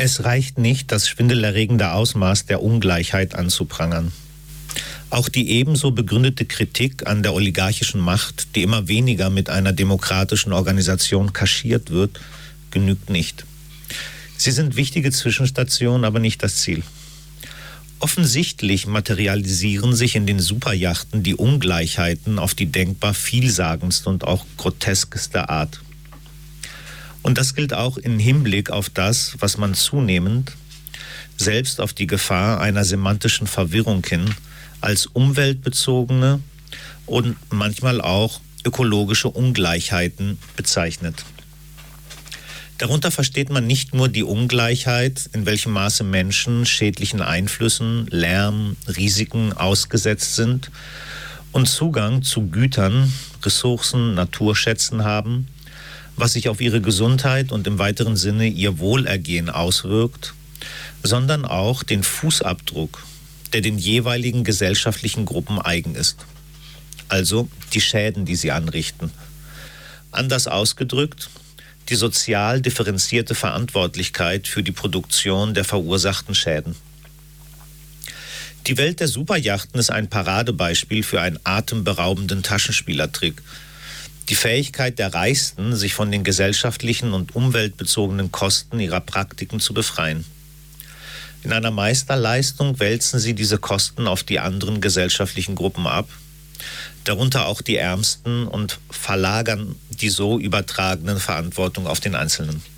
Es reicht nicht, das schwindelerregende Ausmaß der Ungleichheit anzuprangern. Auch die ebenso begründete Kritik an der oligarchischen Macht, die immer weniger mit einer demokratischen Organisation kaschiert wird, genügt nicht. Sie sind wichtige Zwischenstationen, aber nicht das Ziel. Offensichtlich materialisieren sich in den Superjachten die Ungleichheiten auf die denkbar vielsagendste und auch groteskeste Art. Und das gilt auch im Hinblick auf das, was man zunehmend, selbst auf die Gefahr einer semantischen Verwirrung hin, als umweltbezogene und manchmal auch ökologische Ungleichheiten bezeichnet. Darunter versteht man nicht nur die Ungleichheit, in welchem Maße Menschen schädlichen Einflüssen, Lärm, Risiken ausgesetzt sind und Zugang zu Gütern, Ressourcen, Naturschätzen haben, was sich auf ihre Gesundheit und im weiteren Sinne ihr Wohlergehen auswirkt, sondern auch den Fußabdruck, der den jeweiligen gesellschaftlichen Gruppen eigen ist. Also die Schäden, die sie anrichten. Anders ausgedrückt, die sozial differenzierte Verantwortlichkeit für die Produktion der verursachten Schäden. Die Welt der Superjachten ist ein Paradebeispiel für einen atemberaubenden Taschenspielertrick. Die Fähigkeit der Reichsten, sich von den gesellschaftlichen und umweltbezogenen Kosten ihrer Praktiken zu befreien. In einer Meisterleistung wälzen sie diese Kosten auf die anderen gesellschaftlichen Gruppen ab, darunter auch die Ärmsten, und verlagern die so übertragenen Verantwortung auf den Einzelnen.